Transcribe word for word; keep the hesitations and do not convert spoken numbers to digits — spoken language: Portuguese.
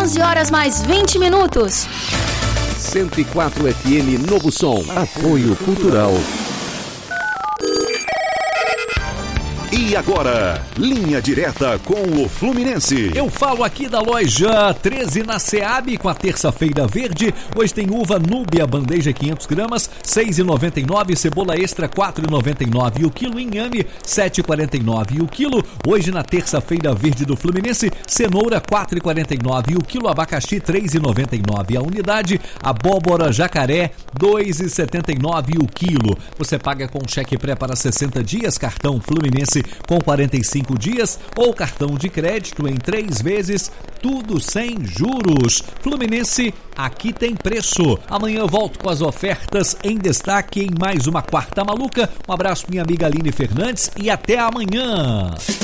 onze horas mais vinte minutos. cento e quatro F M Novo Som. Apoio Cultural. E agora, linha direta com o Fluminense. Eu falo aqui da loja treze na Seab com a terça-feira verde. Hoje tem uva Núbia, bandeja quinhentos gramas, seis reais e noventa e nove centavos. Cebola extra, quatro reais e noventa e nove centavos. E o quilo inhame, sete reais e quarenta e nove centavos. E o quilo, hoje na terça-feira verde do Fluminense, cenoura, quatro reais e quarenta e nove centavos. E o quilo abacaxi, três reais e noventa e nove centavos. A unidade, abóbora jacaré, dois reais e setenta e nove centavos. E o quilo. Você paga com cheque pré para sessenta dias, cartão Fluminense com quarenta e cinco dias ou cartão de crédito em três vezes, tudo sem juros. Fluminense, aqui tem preço. Amanhã eu volto com as ofertas em destaque em mais uma Quarta Maluca. Um abraço minha amiga Aline Fernandes e até amanhã.